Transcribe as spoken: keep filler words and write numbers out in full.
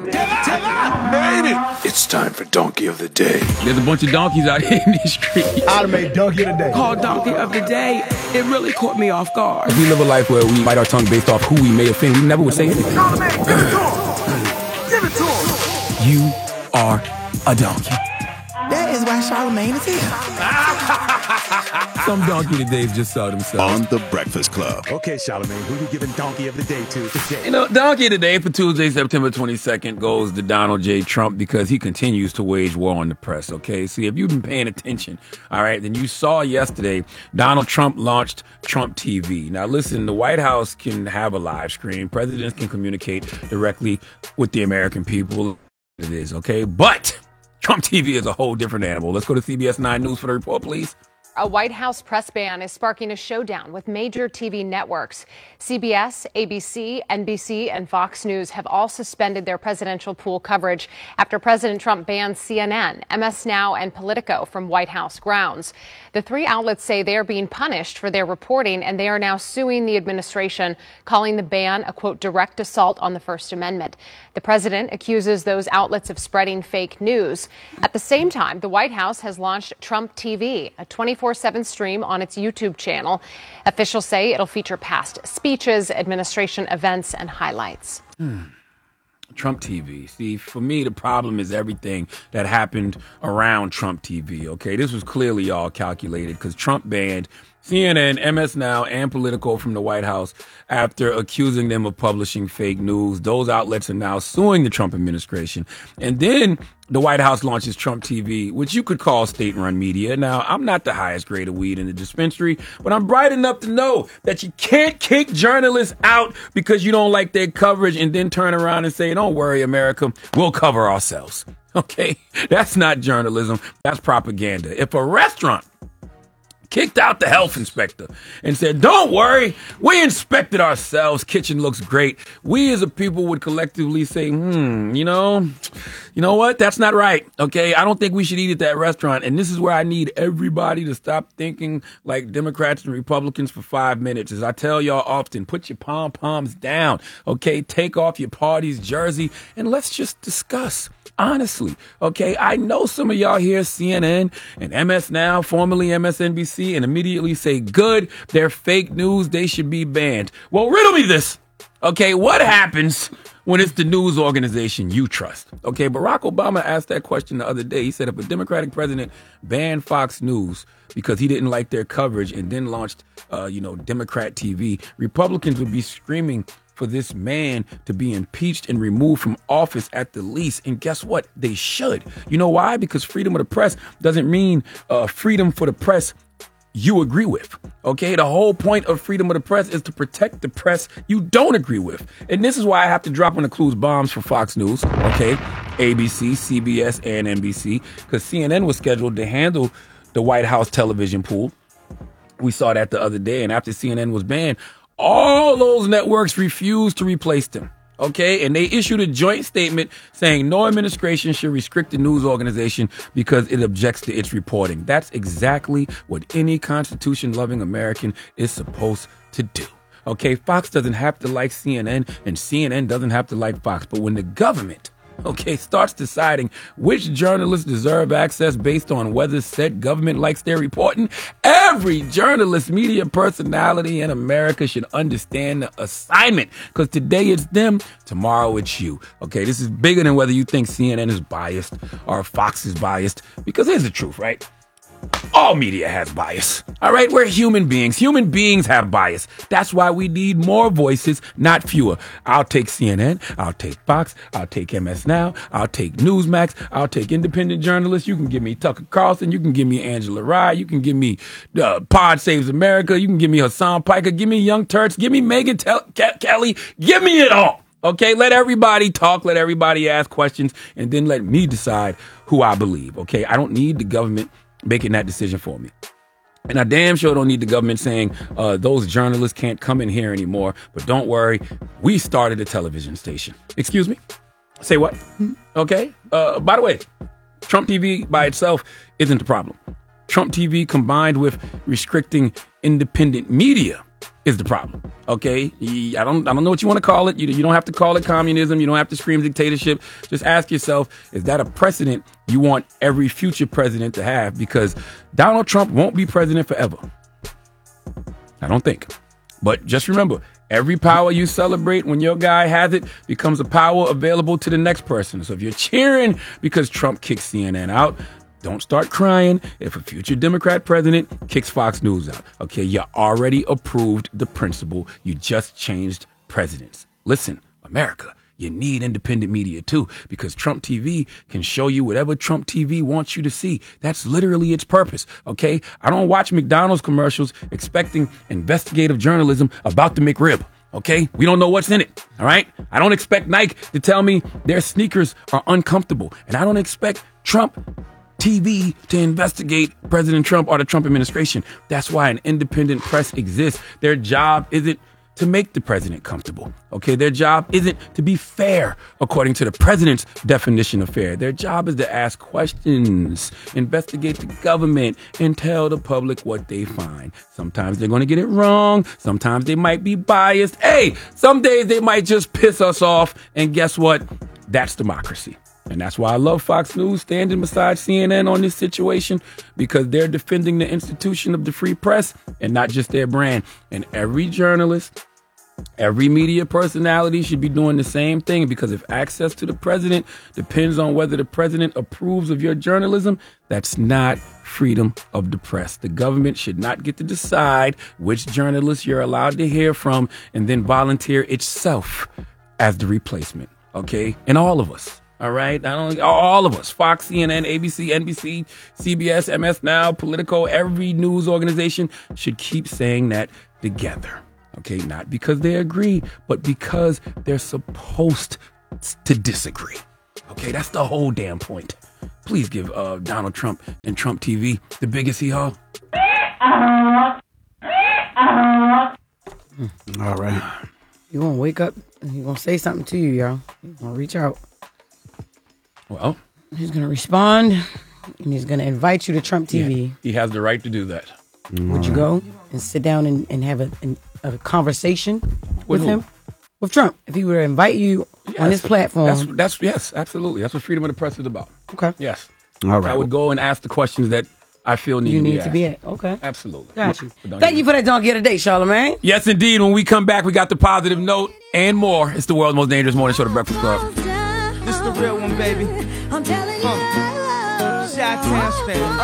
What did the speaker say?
Made it! It's time for Donkey of the Day. There's a bunch of donkeys out here in these streets. I'd made Donkey of the Day. Called Donkey of the Day. It really caught me off guard. We live a life where we bite our tongue based off who we may offend. We never would say anything. Charlamagne, give it to him. Give it to him. You are a donkey. That is why Charlamagne is here. Some donkey todays just saw themselves. On The Breakfast Club. Okay, Charlamagne, who we giving Donkey of the Day to today? You know, donkey today for Tuesday, September twenty-second goes to Donald J. Trump because he continues to wage war on the press, okay? See, if you've been paying attention, all right, then you saw yesterday Donald Trump launched Trump T V. Now, listen, the White House can have a live stream. Presidents can communicate directly with the American people. It is, okay? But Trump T V is a whole different animal. Let's go to C B S nine News for the report, please. A White House press ban is sparking a showdown with major T V networks. C B S, A B C, N B C, and Fox News have all suspended their presidential pool coverage after President Trump banned C N N, M S Now, and Politico from White House grounds. The three outlets say they are being punished for their reporting, and they are now suing the administration, calling the ban a, quote, direct assault on the First Amendment. The president accuses those outlets of spreading fake news. At the same time, the White House has launched Trump T V, a twenty-four seven stream on its YouTube channel. Officials say it'll feature past speeches, administration events, and highlights. Hmm. Trump T V. See, for me, the problem is everything that happened around Trump T V, okay? This was clearly all calculated because Trump banned C N N, M S Now, and Politico from the White House after accusing them of publishing fake news. Those outlets are now suing the Trump administration. And then the White House launches Trump T V, which you could call state-run media. Now, I'm not the highest grade of weed in the dispensary, but I'm bright enough to know that you can't kick journalists out because you don't like their coverage and then turn around and say, don't worry, America, we'll cover ourselves. Okay? That's not journalism. That's propaganda. If a restaurant kicked out the health inspector and said, don't worry, we inspected ourselves, kitchen looks great, we as a people would collectively say, hmm, you know, you know what, that's not right, okay? I don't think we should eat at that restaurant. And this is where I need everybody to stop thinking like Democrats and Republicans for five minutes. As I tell y'all often, put your pom-poms down, okay? Take off your party's jersey and let's just discuss. Honestly, okay, I know some of y'all hear C N N and M S Now, formerly M S N B C, and immediately say, good, they're fake news, they should be banned. Well, riddle me this, okay, what happens when it's the news organization you trust? Okay, Barack Obama asked that question the other day. He said if a Democratic president banned Fox News because he didn't like their coverage and then launched, uh, you know, Democrat T V, Republicans would be screaming for this man to be impeached and removed from office at the least. And guess what? They should. You know why? Because freedom of the press doesn't mean uh, freedom for the press you agree with. Okay? The whole point of freedom of the press is to protect the press you don't agree with. And this is why I have to drop on the clues bombs for Fox News, okay? A B C, C B S, and N B C, because C N N was scheduled to handle the White House television pool. We saw that the other day, and after C N N was banned, all those networks refused to replace them, okay? And they issued a joint statement saying no administration should restrict the news organization because it objects to its reporting. That's exactly what any Constitution-loving American is supposed to do, okay? Fox doesn't have to like C N N, and C N N doesn't have to like Fox. But when the government, okay, starts deciding which journalists deserve access based on whether said government likes their reporting, every journalist, media personality in America should understand the assignment. Because today it's them, tomorrow it's you. Okay, this is bigger than whether you think C N N is biased or Fox is biased. Because here's the truth, right? All media has bias. All right, we're human beings. Human beings have bias. That's why we need more voices, not fewer. I'll take C N N. I'll take Fox. I'll take M S Now. I'll take Newsmax. I'll take independent journalists. You can give me Tucker Carlson. You can give me Angela Rye. You can give me uh, Pod Saves America. You can give me Hassan Piker. Give me Young Turks. Give me Megyn Tel- Ke- Kelly. Give me it all. Okay, let everybody talk. Let everybody ask questions. And then let me decide who I believe. Okay, I don't need the government making that decision for me. And I damn sure don't need the government saying uh, those journalists can't come in here anymore. But don't worry, we started a television station. Excuse me? Say what? Okay. Uh, by the way, Trump T V by itself isn't the problem. Trump T V combined with restricting independent media is the problem. Okay, I don't I don't know what you want to call it. You, you don't have to call it communism. You don't have to scream dictatorship. Just ask yourself, is that a precedent you want every future president to have? Because Donald Trump won't be president forever. I don't think. But just remember, every power you celebrate when your guy has it becomes a power available to the next person. So if you're cheering because Trump kicks C N N out, don't start crying if a future Democrat president kicks Fox News out. Okay, you already approved the principle. You just changed presidents. Listen, America, you need independent media too, because Trump T V can show you whatever Trump T V wants you to see. That's literally its purpose, okay? I don't watch McDonald's commercials expecting investigative journalism about the McRib. Okay, we don't know what's in it. All right, I don't expect Nike to tell me their sneakers are uncomfortable, and I don't expect Trump T V to investigate President Trump or the Trump administration. That's why an independent press exists. Their job isn't to make the president comfortable. Okay, their job isn't to be fair according to the president's definition of fair. Their job is to ask questions, investigate the government, and tell the public what they find. Sometimes they're going to get it wrong. Sometimes they might be biased. Hey, some days they might just piss us off. And guess what? That's democracy. And that's why I love Fox News standing beside C N N on this situation, because they're defending the institution of the free press and not just their brand. And every journalist, every media personality should be doing the same thing, because if access to the president depends on whether the president approves of your journalism, that's not freedom of the press. The government should not get to decide which journalists you're allowed to hear from and then volunteer itself as the replacement. Okay? And all of us. All right, I don't. All of us, Fox, C N N, A B C, N B C, C B S, M S Now, Politico, every news organization should keep saying that together. Okay, not because they agree, but because they're supposed to disagree. Okay, that's the whole damn point. Please give uh, Donald Trump and Trump T V the biggest hee-haw. All right. You gonna wake up and he gonna say something to you, y'all. He's gonna reach out. Well, he's going to respond, and he's going to invite you to Trump T V. Yeah, he has the right to do that. Would you go and sit down and, and have a, an, a conversation with, With him? With Trump. If he were to invite you yes, on his platform. That's, that's yes, absolutely. That's what freedom of the press is about. Okay. Yes. All right. I would go and ask the questions that I feel need you to be need asked. to be at. Okay. Absolutely. Got you. Thank you for that donkey of the day, Charlamagne. Yes, indeed. When we come back, we got the positive note and more. It's the world's most dangerous morning show, The Breakfast Club. This the real one, baby. I'm telling you. Chi-Town stand.